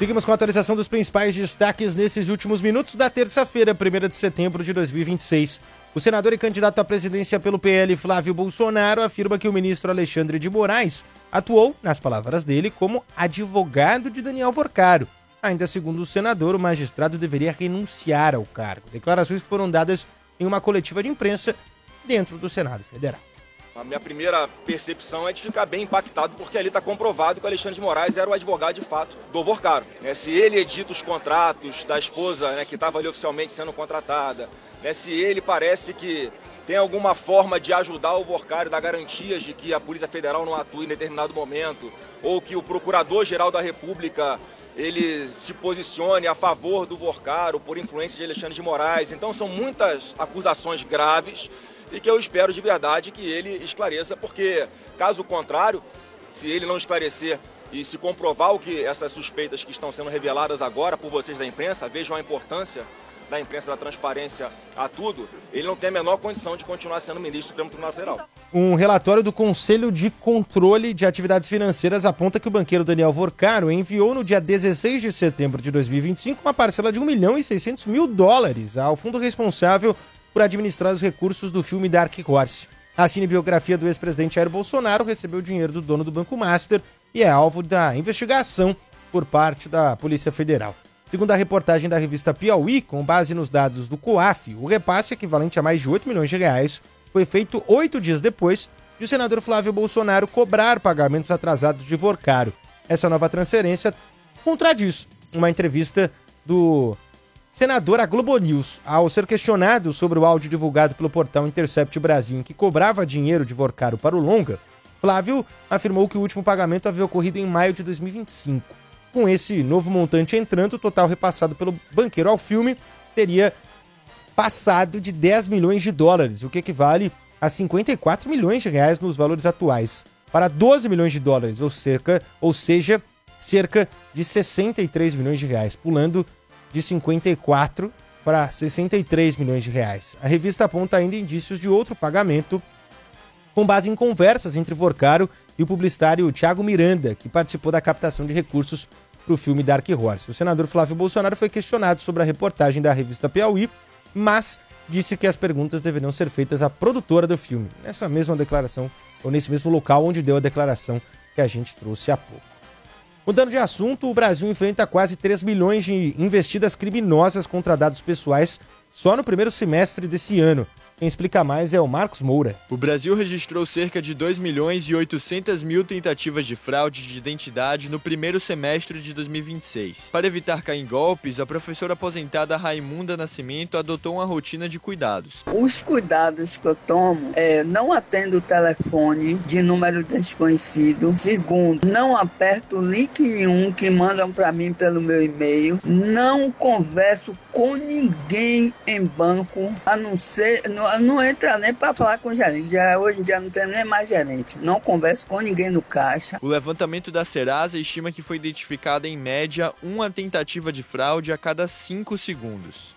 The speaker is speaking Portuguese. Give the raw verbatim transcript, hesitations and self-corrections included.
Seguimos com a atualização dos principais destaques nesses últimos minutos da terça-feira, primeiro de setembro de dois mil e vinte e seis. O senador e candidato à presidência pelo P L, Flávio Bolsonaro, afirma que o ministro Alexandre de Moraes atuou, nas palavras dele, como advogado de Daniel Vorcaro. Ainda segundo o senador, o magistrado deveria renunciar ao cargo. Declarações que foram dadas em uma coletiva de imprensa dentro do Senado Federal. A minha primeira percepção é de ficar bem impactado, porque ali está comprovado que o Alexandre de Moraes era o advogado de fato do Vorcaro. Né? Se ele edita os contratos da esposa, né, que estava ali oficialmente sendo contratada, né, se ele parece que tem alguma forma de ajudar o Vorcaro, dar garantias de que a Polícia Federal não atue em determinado momento, ou que o Procurador-Geral da República ele se posicione a favor do Vorcaro por influência de Alexandre de Moraes. Então são muitas acusações graves e que eu espero de verdade que ele esclareça, porque caso contrário, se ele não esclarecer e se comprovar o que essas suspeitas que estão sendo reveladas agora por vocês da imprensa, vejam a importância da imprensa, da transparência a tudo, ele não tem a menor condição de continuar sendo ministro do Supremo Tribunal Federal. Um relatório do Conselho de Controle de Atividades Financeiras aponta que o banqueiro Daniel Vorcaro enviou no dia dezesseis de setembro de dois mil e vinte e cinco uma parcela de um milhão e seiscentos mil dólares ao fundo responsável por administrar os recursos do filme Dark Horse. A cinebiografia do ex-presidente Jair Bolsonaro recebeu dinheiro do dono do Banco Master e é alvo da investigação por parte da Polícia Federal. Segundo a reportagem da revista Piauí, com base nos dados do COAF, o repasse, equivalente a mais de oito milhões de reais, foi feito oito dias depois de o senador Flávio Bolsonaro cobrar pagamentos atrasados de Vorcaro. Essa nova transferência contradiz uma entrevista do senador à Globo News. Ao ser questionado sobre o áudio divulgado pelo portal Intercept Brasil, em que cobrava dinheiro de Vorcaro para o longa, Flávio afirmou que o último pagamento havia ocorrido em maio de dois mil e vinte e cinco. Com esse novo montante entrando, o total repassado pelo banqueiro ao filme teria passado de dez milhões de dólares, o que equivale a cinquenta e quatro milhões de reais nos valores atuais, para doze milhões de dólares, ou, cerca, ou seja, cerca de sessenta e três milhões de reais, pulando de cinquenta e quatro para sessenta e três milhões de reais. A revista aponta ainda indícios de outro pagamento com base em conversas entre Vorcaro e o publicitário Thiago Miranda, que participou da captação de recursos para o filme Dark Horse. O senador Flávio Bolsonaro foi questionado sobre a reportagem da revista Piauí, mas disse que as perguntas deveriam ser feitas à produtora do filme, nessa mesma declaração, ou nesse mesmo local onde deu a declaração que a gente trouxe há pouco. Mudando de assunto, o Brasil enfrenta quase três milhões de investidas criminosas contra dados pessoais só no primeiro semestre desse ano. Quem explica mais é o Marcos Moura. O Brasil registrou cerca de dois milhões e oitocentas mil tentativas de fraude de identidade no primeiro semestre de dois mil e vinte e seis. Para evitar cair em golpes, a professora aposentada Raimunda Nascimento adotou uma rotina de cuidados. Os cuidados que eu tomo é não atendo o telefone de número desconhecido. Segundo, não aperto link nenhum que mandam para mim pelo meu e-mail. Não converso com ninguém em banco, a não ser... Não, não entra nem para falar com o gerente. Já, hoje em dia não tem nem mais gerente. Não converso com ninguém no caixa. O levantamento da Serasa estima que foi identificada em média uma tentativa de fraude a cada cinco segundos.